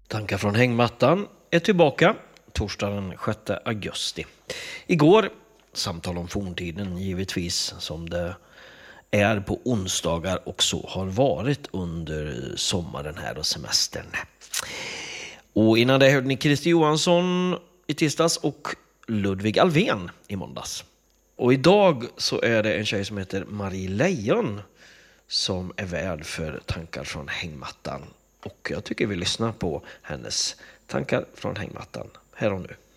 Tankar från hängmattan är tillbaka torsdag den 6 augusti. Igår samtal om forntiden, givetvis som det är på onsdagar och så har varit under sommaren här och semestern. Och innan det hörde ni Christer Johansson i tisdags och Ludvig Alvén i måndags. Och idag så är det en tjej som heter Marie Lejon som är värd för tankar från hängmattan. Och jag tycker vi lyssnar på hennes tankar från hängmattan här och nu.